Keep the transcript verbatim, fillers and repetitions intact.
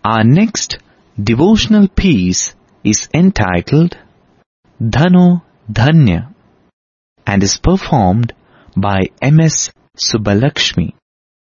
Our next devotional piece is entitled Dhano Dhanya and is performed by M S Subbalakshmi.